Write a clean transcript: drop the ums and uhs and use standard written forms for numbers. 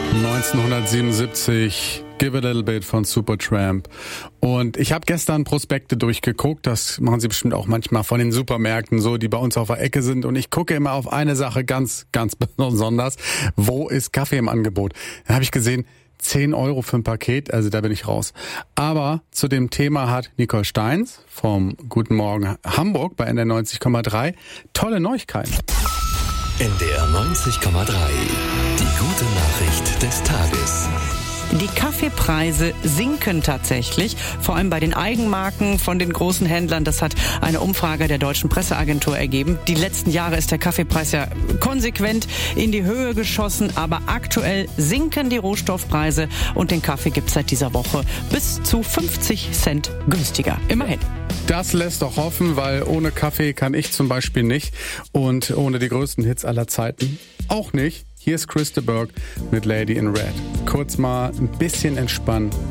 1977, Give a Little Bit von Supertramp. Und ich habe gestern Prospekte durchgeguckt, das machen sie bestimmt auch manchmal von den Supermärkten so, die bei uns auf der Ecke sind. Und ich gucke immer auf eine Sache ganz, ganz besonders. Wo ist Kaffee im Angebot? Da habe ich gesehen, 10 Euro für ein Paket, also da bin ich raus. Aber zu dem Thema hat Nicole Steins vom Guten Morgen Hamburg bei NDR 90,3 tolle Neuigkeiten. NDR 90,3. Die gute Nachricht des Tages. Die Kaffeepreise sinken tatsächlich, vor allem bei den Eigenmarken von den großen Händlern. Das hat eine Umfrage der Deutschen Presseagentur ergeben. Die letzten Jahre ist der Kaffeepreis ja konsequent in die Höhe geschossen, aber aktuell sinken die Rohstoffpreise und den Kaffee gibt's seit dieser Woche bis zu 50 Cent günstiger. Immerhin. Das lässt doch hoffen, weil ohne Kaffee kann ich zum Beispiel nicht und ohne die größten Hits aller Zeiten auch nicht. Hier ist Chris de Burgh mit Lady in Red. Kurz mal ein bisschen entspannen.